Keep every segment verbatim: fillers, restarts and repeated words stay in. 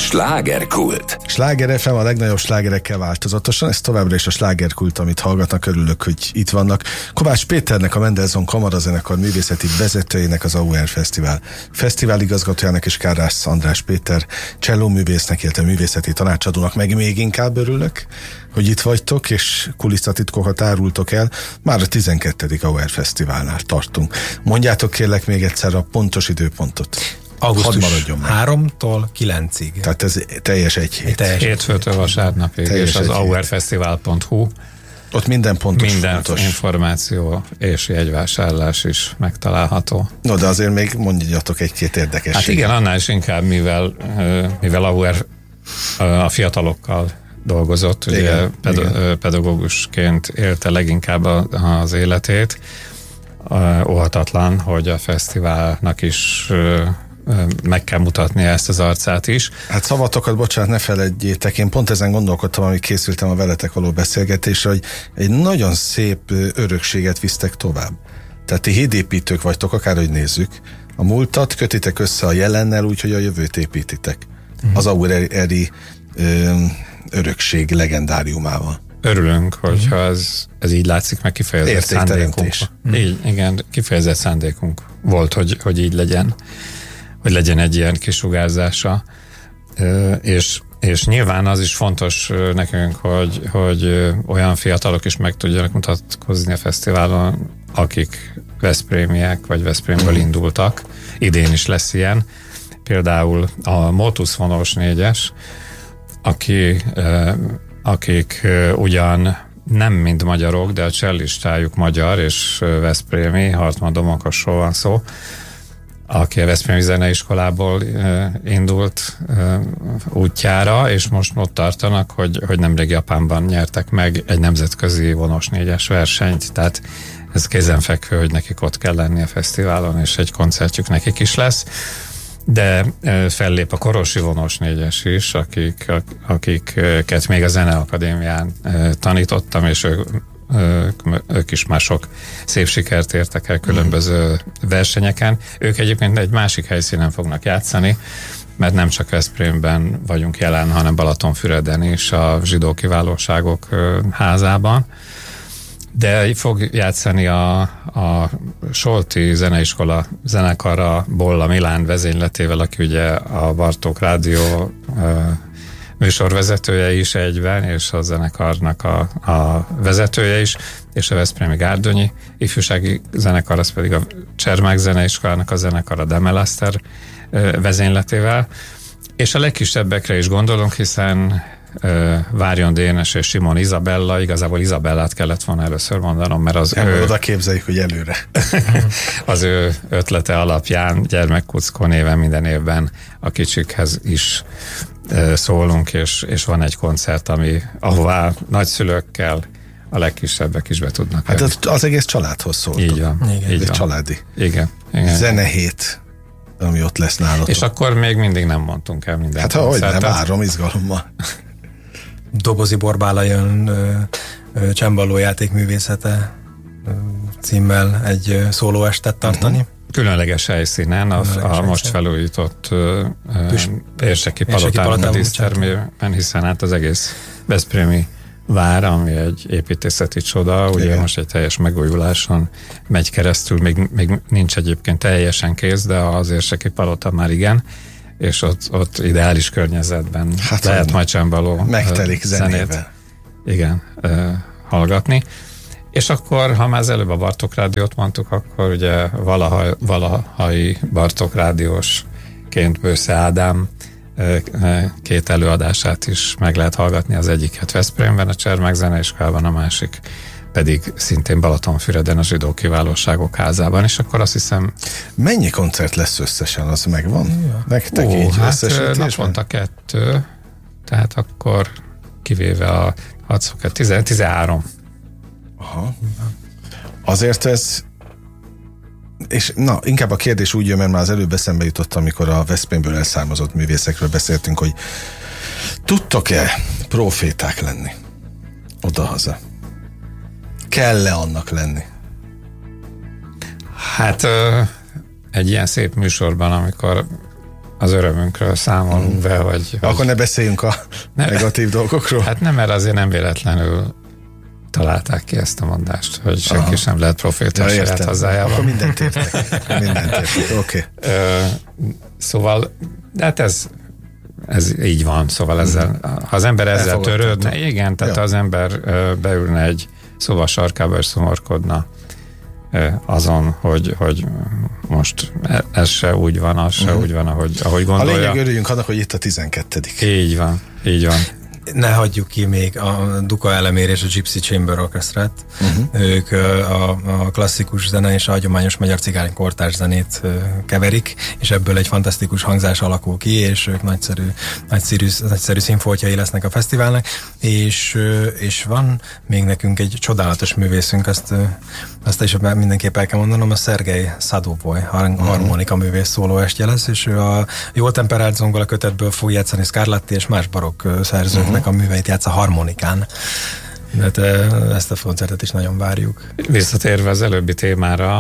Slágerkult. Sláger ef em a legnagyobb slágerekkel változatosan, ez továbbra is a slágerkult, amit hallgatnak, örülök, hogy itt vannak. Kovács Péternek, a Mendelssohn Kamarazenekar művészeti vezetőjének, az á u er Fesztivál fesztivál-igazgatójának és Kárrász András Péter csellóművésznek, illetve művészeti tanácsadónak meg még inkább örülök, hogy itt vagytok, és kulisszatitkokat árultok el. Már a tizenkettedik á u er Fesztiválnál tartunk. Mondjátok kérlek még egyszer a pontos időpontot. augusztus háromtól kilencig. Tehát ez teljes egy hét. Teljes Hétfőtől vasárnapig, és az á u er fesztivál pont hú. Ott minden pontos. Minden fontos. Információ és jegyvásárlás is megtalálható. No, de azért még mondjatok egy-két érdekességet. Hát igen, annál is inkább, mivel, mivel á u er a fiatalokkal dolgozott, igen, ugye ped- igen. pedagógusként élte leginkább az életét. Óhatatlan, hogy a fesztiválnak is meg kell mutatnia ezt az arcát is. Hát szavatokat, bocsánat, ne feledjétek, én pont ezen gondolkodtam, amíg készültem a veletek való beszélgetésre, hogy egy nagyon szép örökséget visztek tovább. Tehát ti hídépítők vagytok, akárhogy nézzük. A múltat kötitek össze a jelennel, úgyhogy a jövőt építitek. Mm. Az á u er-i örökség legendáriumával. Örülünk, hogyha ez, ez így látszik, meg kifejezett szándékunk. Mm. Így, igen, kifejezett szándékunk volt, hogy, hogy így legyen. Hogy legyen egy ilyen kisugárzása. És, és nyilván az is fontos nekünk, hogy, hogy olyan fiatalok is meg tudjanak mutatkozni a fesztiválon, akik veszprémiek, vagy Veszprémből indultak. Idén is lesz ilyen. Például a Motus vonós négyes, aki akik ugyan nem mind magyarok, de a cellistájuk magyar és veszprémi, Hartmann Domokosról van szó, aki a Veszprémi Zeneiskolából indult útjára, és most ott tartanak, hogy, hogy nemrég Japánban nyertek meg egy nemzetközi vonós négyes versenyt, tehát ez kézenfekvő, hogy nekik ott kell lenni a fesztiválon, és egy koncertjük nekik is lesz. De fellép a Korosi vonós négyes is, akik, akiket még a Zeneakadémián tanítottam, és ők, ők is már sok szép sikert értek el különböző versenyeken. Ők egyébként egy másik helyszínen fognak játszani, mert nem csak Veszprémben vagyunk jelen, hanem Balatonfüreden is, a Zsidó Kiválóságok házában. De fog játszani a, a Solti Zeneiskola zenekara Bolla Milán vezényletével, aki ugye a Bartók Rádió e, műsorvezetője is egyben, és a zenekarnak a, a vezetője is, és a Veszprémi Gárdonyi ifjúsági zenekar, az pedig a Csermák Zeneiskolának a zenekar, a Demelaszter e, vezényletével. És a legkisebbekre is gondolunk, hiszen Uh, Várjon Dénes és Simon Izabella, igazából Izabellát kellett volna először mondanom, mert az ő... Oda képzeljük, hogy előre. az ő ötlete alapján Gyermekkuckó néven minden évben a kicsikhez is uh, szólunk, és, és van egy koncert, ami, ahová nagyszülőkkel a legkisebbek is be tudnak. Hát az, az egész családhoz szóltok. Így van. Igen, így van. Családi. Igen. igen. Zenehét, ami ott lesz nálatok. És akkor még mindig nem mondtunk el minden hát koncertet. Hát ahogy nem, várom izgalommal. Dobozi Borbála jön csembaló játékművészete ö, címmel egy szólóestet tartani. Uh-huh. Különleges helyszínen, a, Különleges a most felújított Püs, Érseki Palotán dísztermében, hiszen hát az egész veszprémi vár, ami egy építészeti csoda, ugye igen. Most egy teljes megújuláson megy keresztül, még, még nincs egyébként teljesen kész, de az Érseki Palota már igen, és ott, ott ideális környezetben hát lehet majd csembaló megtelik zenével. Igen, uh, hallgatni. És akkor, ha már az előbb a Bartók Rádiót mondtuk, akkor ugye valaha, valahai Bartók Rádiósként Bősze Ádám uh, két előadását is meg lehet hallgatni, az egyiket Veszprémben, a Csermák Zeneiskolában, a másik pedig szintén Balatonfüreden, a Zsidó Kiválóságok házában, és akkor azt hiszem... Mennyi koncert lesz összesen, az megvan? Ja. Nektek Ó, így hát naponta kettő, tehát akkor kivéve a tizenhárom. Aha. Azért ez... És na, inkább a kérdés úgy jön, mert már az előbb eszembe jutott, amikor a Veszprémből elszármazott művészekről beszéltünk, hogy tudtok-e proféták lenni odahaza? Kell-e annak lenni? Hát egy ilyen szép műsorban, amikor az örömünkről számolunk mm. be, vagy... Akkor vagy... ne beszéljünk a ne, negatív dolgokról. Hát nem, mert azért nem véletlenül találták ki ezt a mondást, hogy senki Aha. sem lehet proféta a saját hazájában. Akkor mindent értek. mindent értek, oké. Okay. Szóval, de hát ez, ez így van, szóval ezzel, ha az ember ezzel törődne, igen, tehát ja. az ember beülne egy szóval sarkába és szomorkodna azon, hogy, hogy most ez se úgy van, az se uh-huh. úgy van, ahogy, ahogy gondolja. A lényeg, örüljünk annak, hogy itt a tizenkettedik. Így van, így van. Ne hagyjuk ki még a Duka Elemér és a Gypsy Chamber Orchestrát. Uh-huh. Ők a, a klasszikus zene és a hagyományos magyar cigány kortárs zenét keverik, és ebből egy fantasztikus hangzás alakul ki, és ők nagyszerű, nagyszerű, nagyszerű színfoltjai lesznek a fesztiválnak, és, és van még nekünk egy csodálatos művészünk, azt, azt is mindenképp el kell mondanom, a Szergej Szadoboy, harmonika művész szólóestje lesz, és ő a jól temperált zongora kötetből fog játszani Scarlatti és más barokk szerzők a műveit játsz a harmonikán. De te, ezt a koncertet is nagyon várjuk. Visszatérve az előbbi témára,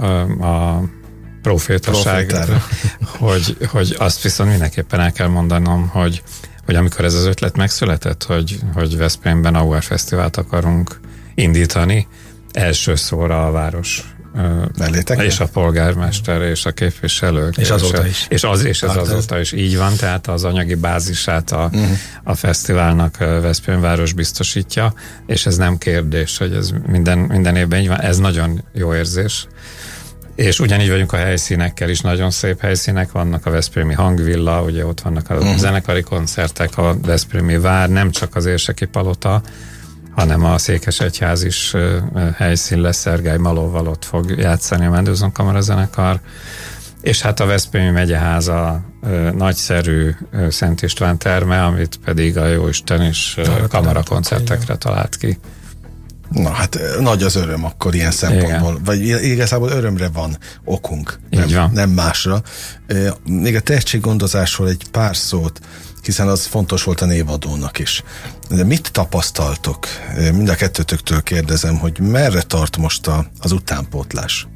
a profétaság, hogy, hogy azt viszont mindenképpen el kell mondanom, hogy, hogy amikor ez az ötlet megszületett, hogy, hogy Veszprémben á u er Fesztivált akarunk indítani, első szóra a város Mellétek és a polgármester és a képviselők. És azóta is. És, az, és ez azóta is így van, tehát az anyagi bázisát a, uh-huh. a fesztiválnak Veszprémváros biztosítja, és ez nem kérdés, hogy ez minden, minden évben így van. Ez nagyon jó érzés. És ugyanígy vagyunk a helyszínekkel is, nagyon szép helyszínek vannak, a Veszprémi Hangvilla, ugye ott vannak a uh-huh. zenekari koncertek, a Veszprémi Vár, nem csak az Érseki Palota, hanem a Székesegyház is uh, helyszín lesz, Szergály Malóval ott fog játszani a Mendelssohn Kamarazenekar, és hát a Veszprémi Megyeháza uh, nagyszerű uh, Szent István terme, amit pedig a Jóisten is uh, kamarakoncertekre talált ki. Na hát nagy az öröm akkor ilyen szempontból, igen. Vagy igazából örömre van okunk, nem, van. nem másra. Még a tehetséggondozásról egy pár szót, hiszen az fontos volt a névadónak is. De mit tapasztaltok? Mind a kettőtöktől kérdezem, hogy merre tart most a, az utánpótlás?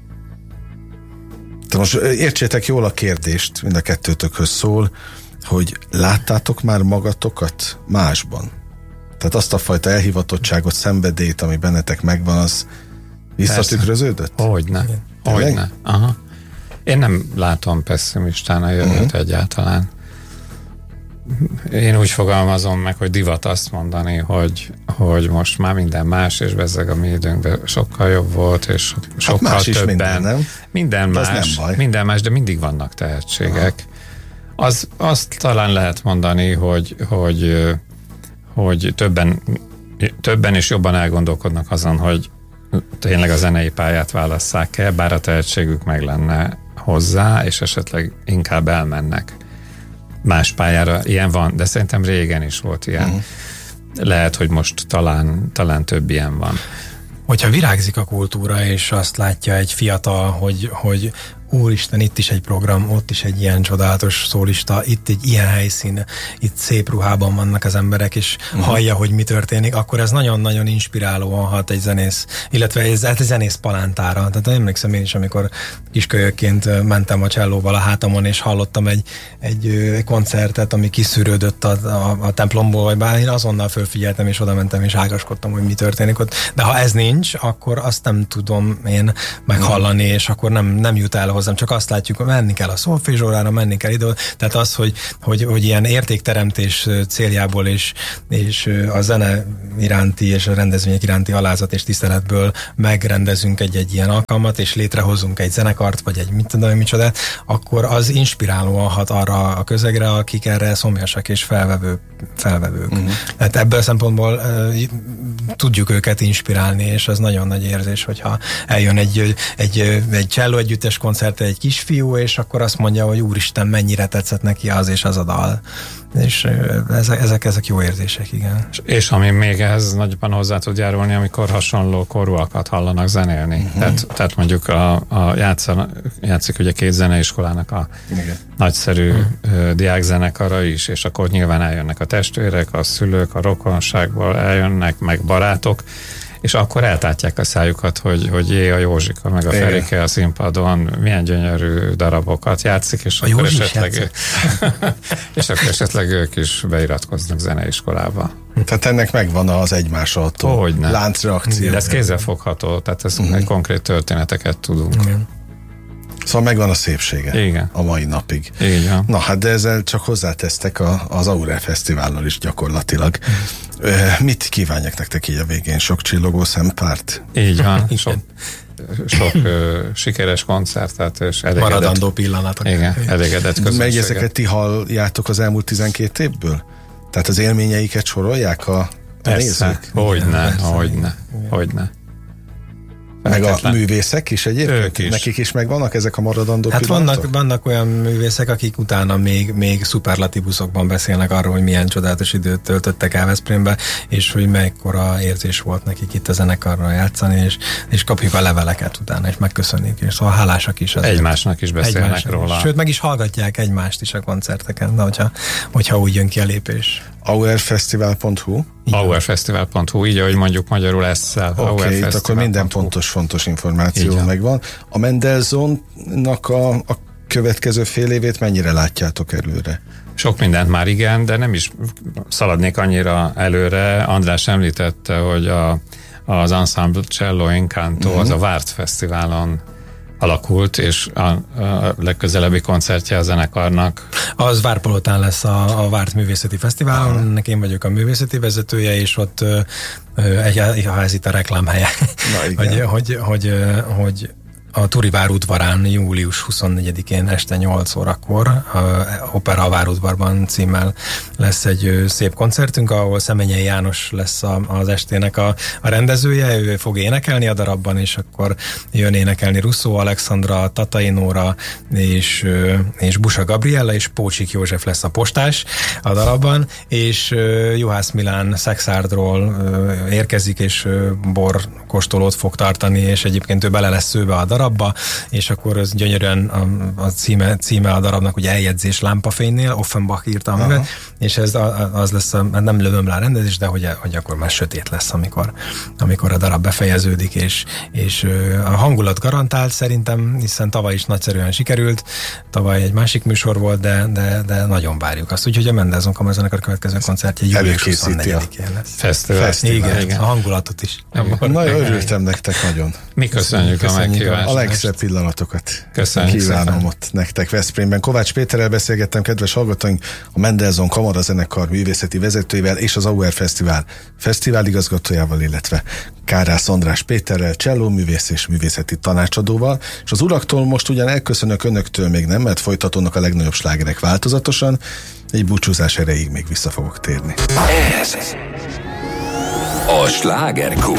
De most értsétek jól a kérdést, mind a kettőtökhöz szól, hogy láttátok már magatokat másban? Tehát azt a fajta elhivatottságot, szenvedélyt, ami bennetek megvan, az visszatükröződött? Hogyne. Hogyne. Aha. Én nem látom pessimistán a jövőt uh-huh. egyáltalán. Én úgy fogalmazom meg, hogy divat azt mondani, hogy, hogy most már minden más, és bezzeg a mi időnkben sokkal jobb volt, és sokkal hát más többen. Is minden, nem? Minden más, nem minden más, de mindig vannak tehetségek. Az, azt talán lehet mondani, hogy, hogy, hogy többen, többen és jobban elgondolkodnak azon, hogy tényleg a zenei pályát válasszák-e, bár a tehetségük meg lenne hozzá, és esetleg inkább elmennek más pályára. Ilyen van, de szerintem régen is volt ilyen. Uh-huh. Lehet, hogy most talán, talán több ilyen van. Hogyha virágzik a kultúra, és azt látja egy fiatal, hogy, hogy úristen, itt is egy program, ott is egy ilyen csodálatos szólista, itt egy ilyen helyszín, itt szép ruhában vannak az emberek, és uh-huh. hallja, hogy mi történik, akkor ez nagyon-nagyon inspirálóan hat egy zenész, illetve ez egy zenész palántára. Tehát emlékszem én is, amikor kiskölyökként mentem a csellóval a hátamon, és hallottam egy, egy, egy koncertet, ami kiszűrődött a, a, a templomból, vagy bár én azonnal fölfigyeltem, és oda mentem, és ágaskodtam, hogy mi történik ott. De ha ez nincs, akkor azt nem tudom én meghallani, és akkor nem, nem jut el hozzám, csak azt látjuk, hogy menni kell a szolfézsórára, menni kell ide, tehát az, hogy, hogy, hogy ilyen értékteremtés céljából és, és a zene iránti és a rendezvények iránti alázat és tiszteletből megrendezünk egy-egy ilyen alkalmat, és létrehozunk egy zenekart, vagy egy mit tudom, micsodát, akkor az inspirálóan hat arra a közegre, akik erre szomjasak és felvevő, felvevők. Uh-huh. Tehát ebből a szempontból uh, tudjuk őket inspirálni, és az nagyon nagy érzés, hogyha eljön egy, egy, egy cselló együttes koncert, egy kisfiú, és akkor azt mondja, hogy úristen, mennyire tetszett neki az és az a dal. És ezek, ezek, ezek jó érzések, igen. És, és ami még ehhez nagyban hozzá tud járulni, amikor hasonló korúakat hallanak zenélni. Uh-huh. Tehát, tehát mondjuk a, a játszan, játszik ugye két zeneiskolának a igen. nagyszerű uh-huh. diákzenekara is, és akkor nyilván eljönnek a testvérek, a szülők, a rokonságból eljönnek, meg barátok, és akkor eltátják a szájukat, hogy, hogy jé, a Józsika, meg a Ferike a színpadon milyen gyönyörű darabokat játszik, és a akkor Józsi esetleg és akkor esetleg ők is beiratkoznak zeneiskolába. Tehát ennek megvan az egymás alatt láncreakció. De ez kézzelfogható, tehát ez uh-huh. konkrét történeteket tudunk. Uh-huh. Szóval megvan a szépsége. Igen. A mai napig. Igen. Na hát, de ezzel csak hozzátesztek a, az Aurer Fesztivállal is gyakorlatilag. Uh-huh. Mit kívánjak nektek így a végén? Sok csillogó szempárt? Így van. Sok, sok uh, sikeres koncertet és elégedett. Maradandó pillanatok. Igen, elégedett közönséget. Meg ezeket ti halljátok az elmúlt tizenkét évből? Tehát az élményeiket sorolják a, a nézők? Hogyne, hogyne, hogyne. Meg a művészek is egyébként? Is. Nekik is megvannak ezek a maradandó hát pillanatok? vannak, vannak olyan művészek, akik utána még, még szuperlatívuszokban beszélnek arról, hogy milyen csodálatos időt töltöttek el Veszprémbe, és hogy mekkora érzés volt nekik itt a zenekarral játszani, és, és kapjuk a leveleket utána, és megköszönik, és szóval hálásak is. Azért. Egymásnak is beszélnek egymásnak róla. Is. Sőt, meg is hallgatják egymást is a koncerteken, de hogyha, hogyha úgy jön ki a lépés. auerfesztivál pont hu auerfesztivál pont hu, így ahogy mondjuk magyarul ezzel. Oké, okay, itt akkor minden pontos, fontos információ megvan. A Mendelssohnnak a, a következő fél évét mennyire látjátok előre? Sok mindent már igen, de nem is szaladnék annyira előre. András említette, hogy a, az Ensemble Cello Incanto uh-huh. az a Várt Fesztiválon alakult, és a, a legközelebbi koncertje a zenekarnak. Az Várpalotán lesz a, a Várt Művészeti Fesztiválon, ah. ennek én vagyok a művészeti vezetője, és ott egy, ha ez itt a reklámhelye, hogy, hogy, hogy, hogy a Turi várudvarán július huszonnegyedikén este nyolc órakor a Opera várudvarban címmel lesz egy szép koncertünk, ahol Szemenyei János lesz a, az estének a, a rendezője, ő fog énekelni a darabban, és akkor jön énekelni Russzó Alexandra, Tatai Nóra és, és Busa Gabriella, és Pócsik József lesz a postás a darabban, és Juhász Milán Szexárdról érkezik, és borkóstolót fog tartani, és egyébként ő bele lesz szőve a darabba, és akkor az gyönyörűen a, a címe, címe a darabnak, ugye Eljegyzés lámpafénynél, Offenbach írta a művet, és ez az lesz, a, nem lövöm le a rendezés, de hogy, hogy akkor már sötét lesz, amikor, amikor a darab befejeződik, és, és a hangulat garantált szerintem, hiszen tavaly is nagyszerűen sikerült, tavaly egy másik műsor volt, de, de, de nagyon várjuk azt, úgyhogy a Mendelssohn Kammerzenekar következő koncertje július huszonnegyedikén lesz. Fesztivál. Fesztivál. Igen, igen, a hangulatot is. Nagyon örültem nektek nagyon. Mi köszönjük, köszönjük a meghívást. A legszebb pillanatokat köszönjük kívánom szépen. Ott nektek Veszprémben. Kovács Péterrel beszélgettem, kedves hallgatóink, a Mendelssohn Kamarazenekar művészeti vezetőjével és az Auer Fesztivál fesztiváligazgatójával, illetve Kárász András Péterrel, csellóművész és művészeti tanácsadóval, és az uraktól most ugyan elköszönök, önöktől még nem, mert folytatódnak a legnagyobb slágerek változatosan, egy búcsúzás erejéig még vissza fogok térni. Ez a Slágerkult.